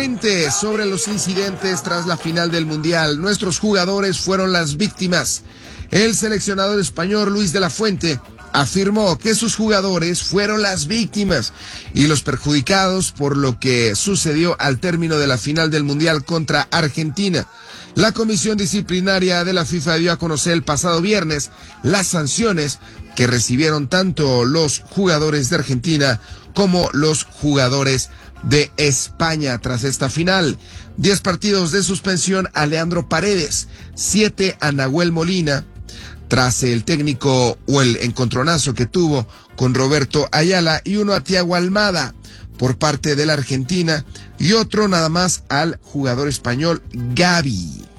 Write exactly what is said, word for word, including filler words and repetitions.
Fuente sobre los incidentes tras la final del Mundial. Nuestros jugadores fueron las víctimas. El seleccionador español Luis de la Fuente afirmó que sus jugadores fueron las víctimas y los perjudicados por lo que sucedió al término de la final del Mundial contra Argentina. La comisión disciplinaria de la FIFA dio a conocer el pasado viernes las sanciones que recibieron tanto los jugadores de Argentina como los jugadores de España tras esta final. Diez partidos de suspensión a Leandro Paredes, siete a Nahuel Molina, tras el técnico o el encontronazo que tuvo con Roberto Ayala, y uno a Thiago Almada por parte de la Argentina y otro nada más al jugador español Gavi.